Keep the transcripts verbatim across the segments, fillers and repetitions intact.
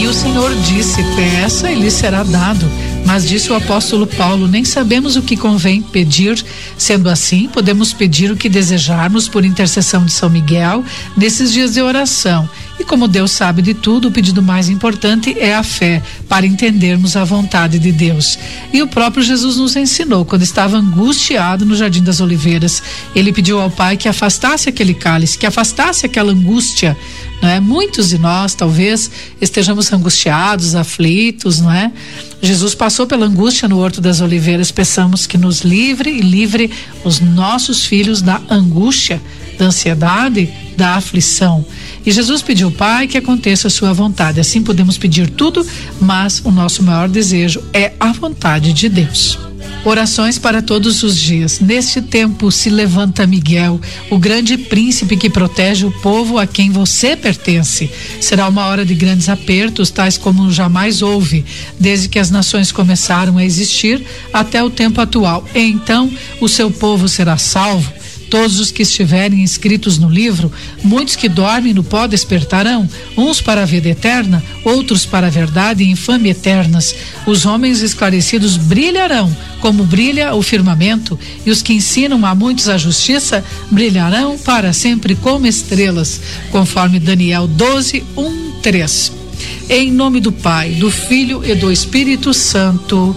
E o Senhor disse: peça e lhe será dado. Mas disse o apóstolo Paulo: nem sabemos o que convém pedir. Sendo assim, podemos pedir o que desejarmos por intercessão de São Miguel nesses dias de oração. E como Deus sabe de tudo, o pedido mais importante é a fé, para entendermos a vontade de Deus. E o próprio Jesus nos ensinou, quando estava angustiado no Jardim das Oliveiras, ele pediu ao Pai que afastasse aquele cálice, que afastasse aquela angústia, não é? Muitos de nós talvez estejamos angustiados, aflitos, não é? Jesus passou pela angústia no Horto das Oliveiras. Peçamos que nos livre e livre os nossos filhos da angústia, da ansiedade, da aflição. E Jesus pediu ao Pai que aconteça a sua vontade. Assim podemos pedir tudo, mas o nosso maior desejo é a vontade de Deus. Orações para todos os dias. Neste tempo se levanta Miguel, o grande príncipe que protege o povo a quem você pertence. Será uma hora de grandes apertos, tais como jamais houve, desde que as nações começaram a existir até o tempo atual. Então o seu povo será salvo. Todos os que estiverem inscritos no livro, muitos que dormem no pó despertarão, uns para a vida eterna, outros para a verdade e infâmia eternas. Os homens esclarecidos brilharão, como brilha o firmamento, e os que ensinam a muitos a justiça brilharão para sempre como estrelas, conforme Daniel doze, um, três. Em nome do Pai, do Filho e do Espírito Santo.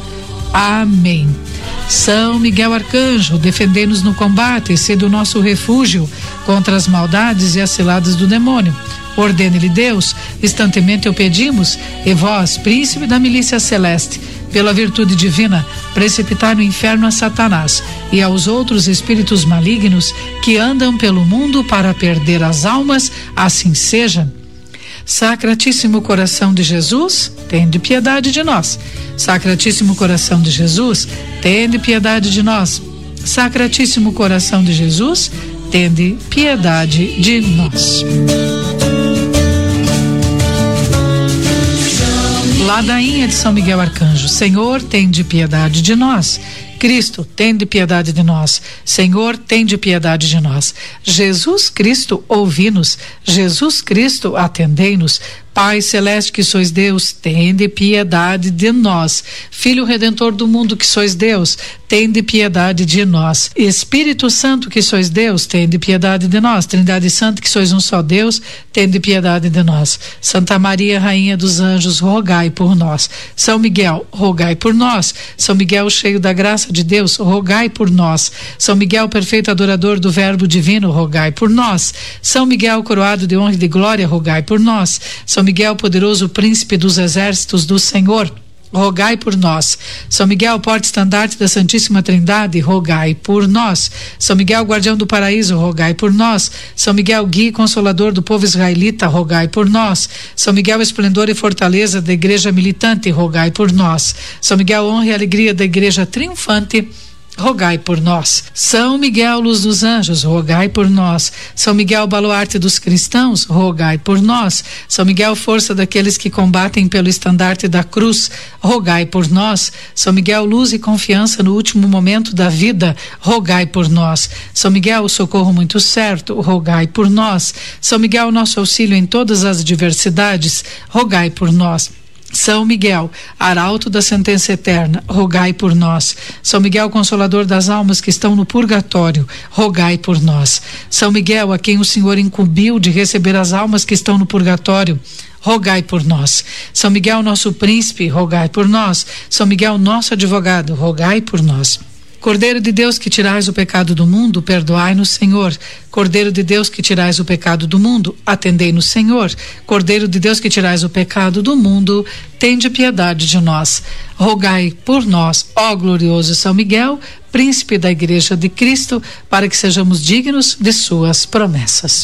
Amém. São Miguel Arcanjo, defendei-nos no combate, sede o nosso refúgio contra as maldades e as ciladas do demônio. Ordene-lhe Deus, instantemente o pedimos, e vós, príncipe da milícia celeste, pela virtude divina, precipitai no inferno a Satanás e aos outros espíritos malignos que andam pelo mundo para perder as almas, assim seja. Sacratíssimo coração de Jesus, tende piedade de nós. Sacratíssimo coração de Jesus, tende piedade de nós. Sacratíssimo coração de Jesus, tende piedade de nós. Ladainha de São Miguel Arcanjo. Senhor, tende piedade de nós. Cristo, tende piedade de nós. Senhor, tende piedade de nós. Jesus Cristo, ouvi-nos. Jesus Cristo, atendei-nos. Pai celeste que sois Deus, tende piedade de nós. Filho Redentor do mundo que sois Deus, tende piedade de nós. Espírito Santo que sois Deus, tende piedade de nós. Trindade Santa que sois um só Deus, tende piedade de nós. Santa Maria, Rainha dos Anjos, rogai por nós. São Miguel, rogai por nós. São Miguel, cheio da graça de Deus, rogai por nós. São Miguel, perfeito adorador do Verbo divino, rogai por nós. São Miguel, coroado de honra e de glória, rogai por nós. São Miguel, poderoso príncipe dos exércitos do Senhor, rogai por nós. São Miguel, porta-estandarte da Santíssima Trindade, rogai por nós. São Miguel, guardião do paraíso, rogai por nós. São Miguel, guia e consolador do povo israelita, rogai por nós. São Miguel, esplendor e fortaleza da igreja militante, rogai por nós. São Miguel, honra e alegria da igreja triunfante, rogai por nós. São Miguel, luz dos anjos, rogai por nós. São Miguel, baluarte dos cristãos, rogai por nós. São Miguel, força daqueles que combatem pelo estandarte da cruz, rogai por nós. São Miguel, luz e confiança no último momento da vida, rogai por nós. São Miguel, socorro muito certo, rogai por nós. São Miguel, nosso auxílio em todas as adversidades, rogai por nós. São Miguel, arauto da sentença eterna, rogai por nós. São Miguel, consolador das almas que estão no purgatório, rogai por nós. São Miguel, a quem o Senhor incumbiu de receber as almas que estão no purgatório, rogai por nós. São Miguel, nosso príncipe, rogai por nós. São Miguel, nosso advogado, rogai por nós. Cordeiro de Deus que tirais o pecado do mundo, perdoai-nos, Senhor. Cordeiro de Deus que tirais o pecado do mundo, atendei-nos, Senhor. Cordeiro de Deus que tirais o pecado do mundo, tende piedade de nós. Rogai por nós, ó glorioso São Miguel, príncipe da Igreja de Cristo, para que sejamos dignos de suas promessas.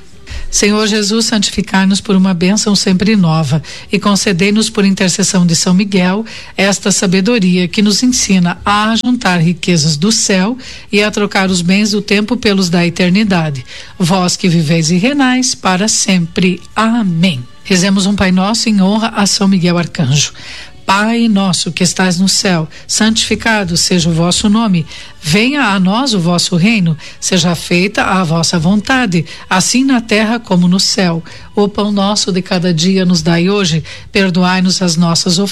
Senhor Jesus, santificai-nos por uma bênção sempre nova e concedei-nos por intercessão de São Miguel esta sabedoria que nos ensina a juntar riquezas do céu e a trocar os bens do tempo pelos da eternidade. Vós que viveis e reinais para sempre. Amém. Rezemos um Pai Nosso em honra a São Miguel Arcanjo. Pai nosso que estás no céu, santificado seja o vosso nome. Venha a nós o vosso reino, seja feita a vossa vontade, assim na terra como no céu. O pão nosso de cada dia nos dai hoje, perdoai-nos as nossas ofensas,